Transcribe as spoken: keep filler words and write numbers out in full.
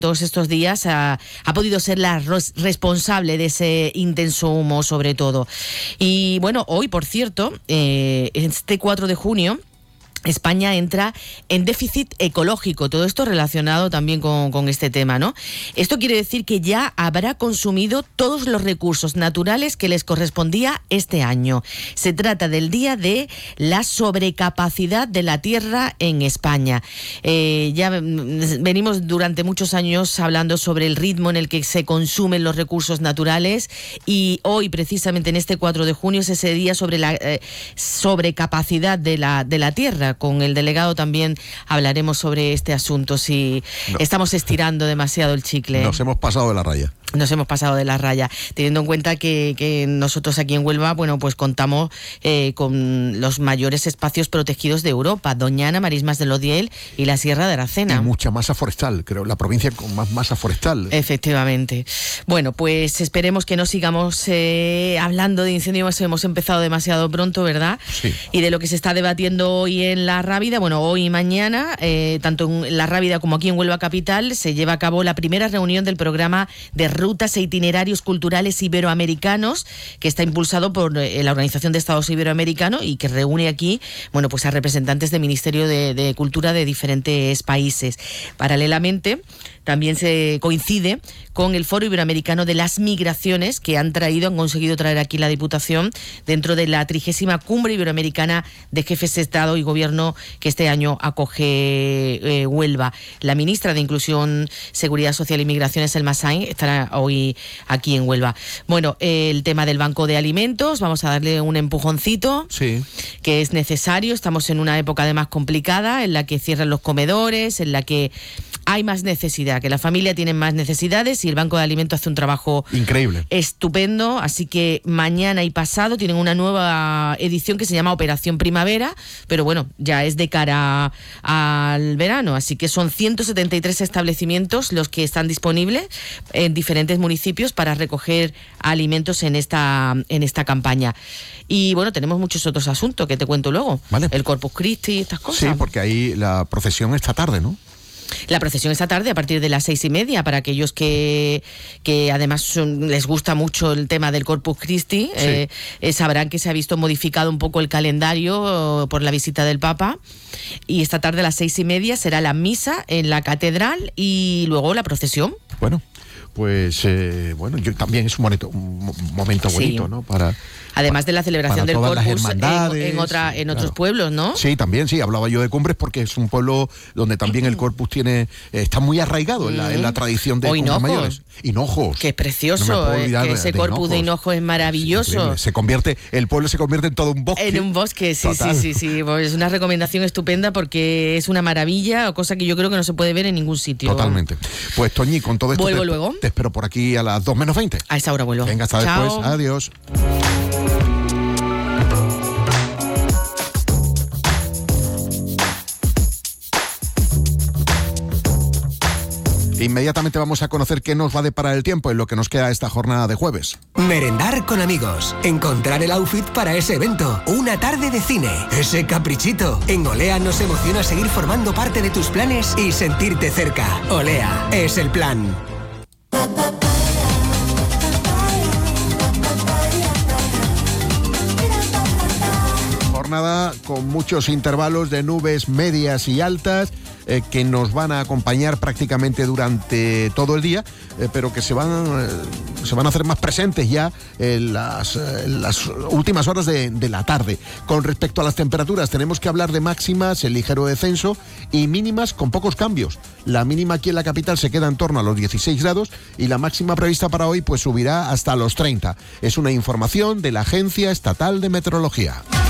todos estos días ha, ha podido ser la ros- responsable de ese intenso humo, sobre todo. Y bueno, hoy, por cierto, eh, este cuatro de junio, España entra en déficit ecológico, todo esto relacionado también con, con este tema, ¿no? Esto quiere decir que ya habrá consumido todos los recursos naturales que les correspondía este año. Se trata del día de la sobrecapacidad de la tierra en España. Eh, ya venimos durante muchos años hablando sobre el ritmo en el que se consumen los recursos naturales y hoy, precisamente en este cuatro de junio, es ese día sobre la eh, sobrecapacidad de la, de la tierra. Con el delegado también hablaremos sobre este asunto, si no. estamos estirando demasiado el chicle. Nos hemos pasado de la raya. Nos hemos pasado de la raya, teniendo en cuenta que, que nosotros aquí en Huelva, bueno, pues contamos eh, con los mayores espacios protegidos de Europa, Doñana, Marismas del Odiel y la Sierra de Aracena. Y mucha masa forestal, creo, la provincia con más masa forestal. Efectivamente. Bueno, pues esperemos que no sigamos eh, hablando de incendios, hemos empezado demasiado pronto, ¿verdad? Sí. Y de lo que se está debatiendo hoy en La Rábida, bueno, hoy y mañana, eh, tanto en La Rábida como aquí en Huelva Capital, se lleva a cabo la primera reunión del programa de rutas e itinerarios culturales iberoamericanos, que está impulsado por eh, la Organización de Estados Iberoamericanos y que reúne aquí, bueno, pues a representantes del Ministerio de, de Cultura de diferentes países. Paralelamente, también se coincide con el Foro Iberoamericano de las Migraciones, que han traído, han conseguido traer aquí la Diputación dentro de la trigésima Cumbre Iberoamericana de Jefes de Estado y Gobierno que este año acoge eh, Huelva. La ministra de Inclusión, Seguridad Social y Migraciones, Elma Sainz, estará hoy aquí en Huelva. Bueno, eh, el tema del Banco de Alimentos, vamos a darle un empujoncito, sí, que es necesario. Estamos en una época además complicada, en la que cierran los comedores, en la que hay más necesidad, que la familia tiene más necesidades y el Banco de Alimentos hace un trabajo increíble, estupendo. Así que mañana y pasado tienen una nueva edición que se llama Operación Primavera, pero bueno, ya es de cara al verano, así que son ciento setenta y tres establecimientos los que están disponibles en diferentes municipios para recoger alimentos en esta en esta campaña. Y bueno, tenemos muchos otros asuntos que te cuento luego. Vale. El Corpus Christi, estas cosas. Sí, porque ahí la procesión esta tarde, ¿no? La procesión esta tarde a partir de las seis y media, para aquellos que, que además son, les gusta mucho el tema del Corpus Christi. Sí. Eh, eh, sabrán que se ha visto modificado un poco el calendario por la visita del Papa. Y esta tarde a las seis y media será la misa en la catedral y luego la procesión. Bueno, pues eh, bueno, yo también es un momento, un momento bonito, sí, ¿no? Para además de la celebración del Corpus en, en, otra, en otros claro. pueblos, ¿no? Sí, también, sí, hablaba yo de Cumbres porque es un pueblo donde también el Corpus tiene está muy arraigado en la, en la tradición de Cumbres mayores. Hinojos. Que es precioso, no eh, que ese de Corpus Hinojos. de Hinojos es maravilloso. Se convierte, el pueblo se convierte en todo un bosque. En un bosque, sí, Total. sí, sí, sí. Pues es una recomendación estupenda porque es una maravilla, cosa que yo creo que no se puede ver en ningún sitio. Totalmente. Pues Toñi, con todo esto vuelvo te, luego. te espero por aquí a las dos menos veinte. A esa hora vuelvo. Venga, hasta Chao. después. Adiós. Inmediatamente vamos a conocer qué nos va a deparar el tiempo en lo que nos queda esta jornada de jueves. Merendar con amigos, encontrar el outfit para ese evento, una tarde de cine, ese caprichito. En Olea nos emociona seguir formando parte de tus planes y sentirte cerca. Olea es el plan. Jornada con muchos intervalos de nubes medias y altas eh, que nos van a acompañar prácticamente durante todo el día, eh, pero que se van, eh, se van a hacer más presentes ya en las, eh, en las últimas horas de, de la tarde. Con respecto a las temperaturas, tenemos que hablar de máximas en ligero descenso y mínimas con pocos cambios. La mínima aquí en la capital se queda en torno a los dieciséis grados y la máxima prevista para hoy pues subirá hasta los treinta. Es una información de la Agencia Estatal de Meteorología.